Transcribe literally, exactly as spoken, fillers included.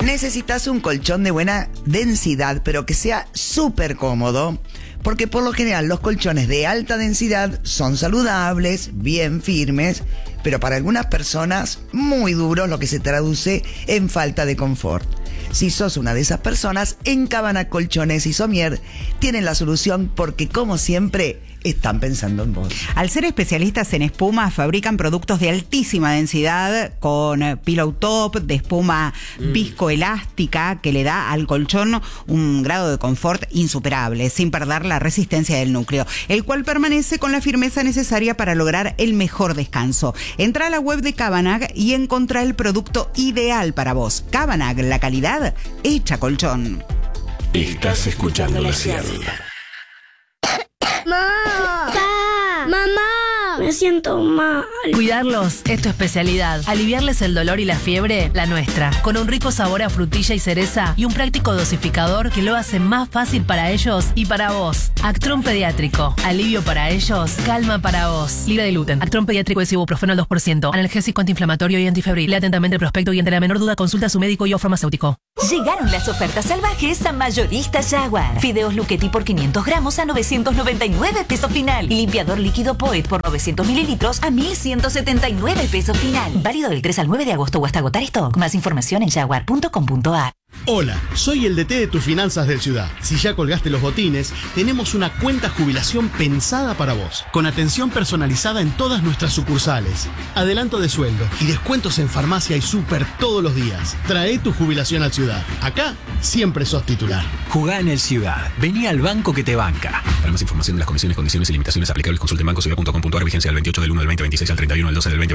Necesitas un colchón de buena densidad, pero que sea súper cómodo, porque por lo general los colchones de alta densidad son saludables, bien firmes, pero para algunas personas muy duros, lo que se traduce en falta de confort. Si sos una de esas personas, en Cabana Colchones y Somier tienen la solución, porque como siempre están pensando en vos. Al ser especialistas en espuma, fabrican productos de altísima densidad con pillow top, de espuma mm. viscoelástica, que le da al colchón un grado de confort insuperable, sin perder la resistencia del núcleo, el cual permanece con la firmeza necesaria para lograr el mejor descanso. Entra a la web de Cabanag y encontrá el producto ideal para vos. Cabanag, la calidad hecha colchón. Estás escuchando la sierra. ¡Mamá! ¡Pa! ¡Mamá! Me siento mal. Cuidarlos es tu especialidad. Aliviarles el dolor y la fiebre, la nuestra. Con un rico sabor a frutilla y cereza y un práctico dosificador que lo hace más fácil para ellos y para vos. Actron Pediátrico. Alivio para ellos, calma para vos. Libre de gluten. Actron Pediátrico es ibuprofeno al dos por ciento. Analgésico, antiinflamatorio y antifebril. Lea atentamente el prospecto y ante la menor duda consulta a su médico y o farmacéutico. Llegaron las ofertas salvajes a Mayorista Jaguar. Fideos Luchetti por quinientos gramos a novecientos noventa y nueve pesos final. Y limpiador líquido Poet por novecientos mililitros a mil ciento setenta y nueve pesos final. Válido del tres al nueve de agosto o hasta agotar stock. Más información en jaguar punto com punto a r. Hola, soy el D T de tus finanzas del Ciudad. Si ya colgaste los botines, tenemos una cuenta jubilación pensada para vos, con atención personalizada en todas nuestras sucursales, adelanto de sueldo y descuentos en farmacia y súper todos los días. Trae tu jubilación al Ciudad. Acá siempre sos titular. Jugá en el Ciudad. Vení al banco que te banca. Para más información de las condiciones, condiciones y limitaciones aplicables, consulte en banco ciudad punto com punto a r. Vigencia del veintiocho del uno del veinte veintiséis al treinta y uno del doce del veinte